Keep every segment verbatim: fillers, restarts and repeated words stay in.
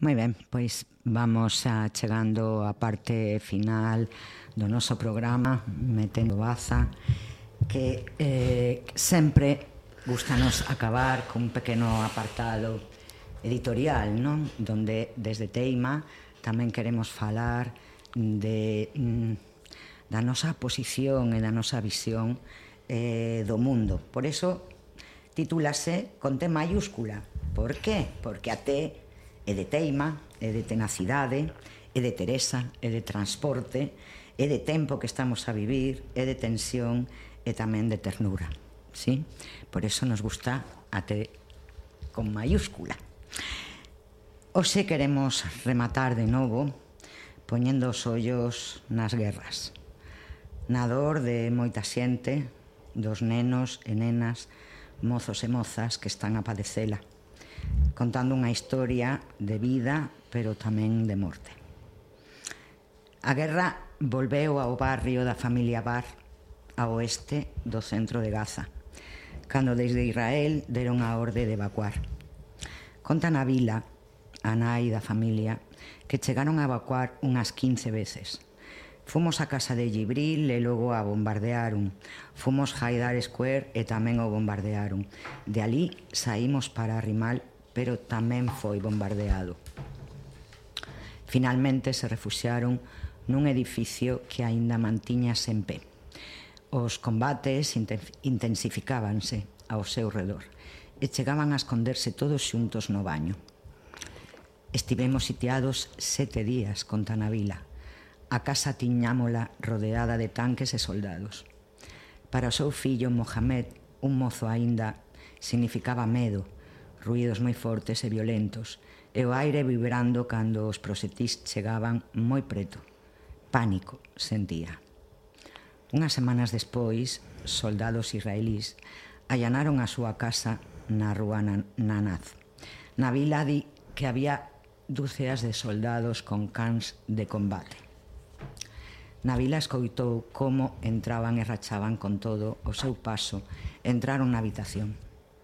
Moi ben, pois vamos a chegando á parte final do noso programa Metendo Baza, que eh, sempre gustanos acabar cun pequeno apartado editorial, non? Donde desde Teima tamén queremos falar de, da nosa posición e da nosa visión eh, do mundo. Por eso titúlase con T mayúscula. Por qué? Porque a T é de teima, é de tenacidade, é de Teresa, é de transporte, é de tempo que estamos a vivir, é de tensión e tamén de ternura. ¿Sí? Por eso nos gusta a T con mayúscula. Hoxe queremos rematar de novo poñendo os ollos nas guerras, na dor de moita xente, dos nenos e nenas, mozos e mozas que están a padecela, contando unha historia de vida, pero tamén de morte. A guerra volveu ao barrio da familia Bar, a oeste do centro de Gaza, cando desde Israel deron a orde de evacuar. Conta na vila, a nai da familia, que chegaron a evacuar unhas quince veces. Fomos a casa de Gibril e logo a bombardearon. Fomos a Haidar Square e tamén o bombardearon. De ali saímos para Rimal, pero tamén foi bombardeado. Finalmente se refuxiaron nun edificio que aínda mantiñase en pé. Os combates intensificábanse ao seu redor e chegaban a esconderse todos xuntos no baño. Estivemos sitiados sete días, conta na vila. A casa tiñámola rodeada de tanques e soldados. Para o seu fillo Mohamed, un mozo aínda, significaba medo, ruídos moi fortes e violentos, e o aire vibrando cando os proxectís chegaban moi preto. Pánico sentía. Unhas semanas despois, soldados israelís allanaron a súa casa na rúa Nanaz. Na vila di que había dúceas de soldados con cans de combate. Na vila escoitou como entraban e rachaban con todo o seu paso, entraron na habitación.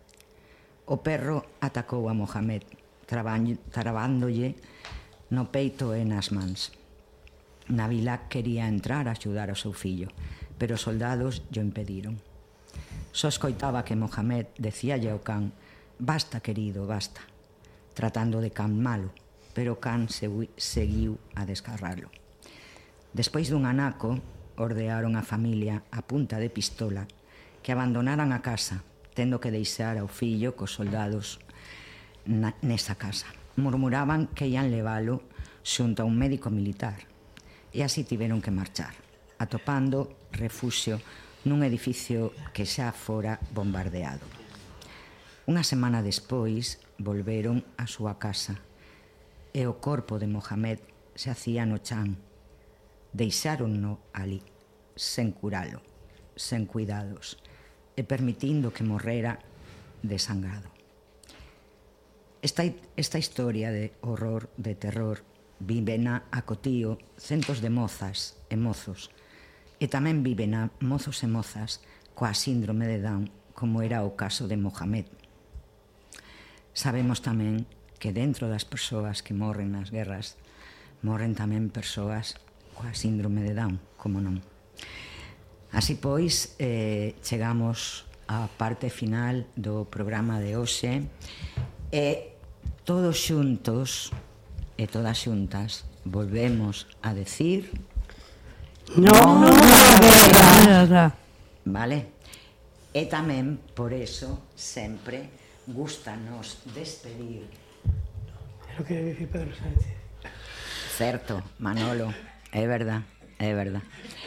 O perro atacou a Mohamed, trabándolle no peito e nas mans. Na vila quería entrar a axudar ao seu fillo, pero os soldados llo impediron. Só escoitaba que Mohamed decíalle ao can: "Basta, querido, basta", tratando de can malo, pero o can seguiu a desgarralo. Despois dun anaco, ordearon a familia a punta de pistola que abandonaran a casa, tendo que deixar ao fillo cos soldados na, nesa casa. Murmuraban que ian leválo xunto a un médico militar, e así tiveron que marchar, atopando refuxio nun edificio que xa fora bombardeado. Unha semana despois volveron á súa casa e o corpo de Mohamed se hacía no chan. Deixáronno ali, sen curalo, sen cuidados, e permitindo que morrera desangrado. Esta, esta historia de horror, de terror, vivena a cotío centos de mozas e mozos, e tamén viven a mozos e mozas coa síndrome de Down, como era o caso de Mohamed. Sabemos tamén que dentro das persoas que morren nas guerras, morren tamén persoas coa síndrome de Down, como non. Así pois, eh, chegamos á parte final do programa de hoxe e todos xuntos e todas xuntas volvemos a decir non a guerra. Vale? E tamén, por eso, sempre gustanos despedir. É o que debe dicir Pedro Sánchez. Certo, Manolo, é verdad, é verdad.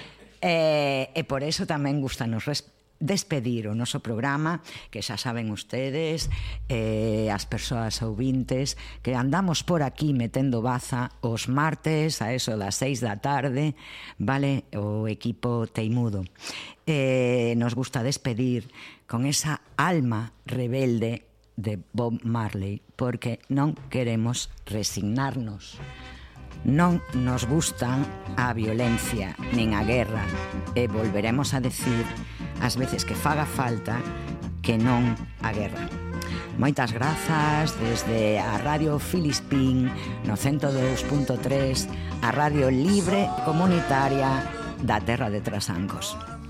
E, e por eso tamén gustanos despedir o noso programa, que xa saben ustedes, eh, as persoas ouvintes, que andamos por aquí metendo baza os martes a eso das seis da tarde, vale, o equipo teimudo. Eh, nos gusta despedir con esa alma rebelde de Bob Marley, porque non queremos resignarnos. Non nos gustan a violencia nin a guerra, e volveremos a decir as veces que faga falta que non a guerra. Moitas grazas desde a Radio Filispín no cento dous punto tres, a Radio Libre Comunitaria da Terra de Trasancos.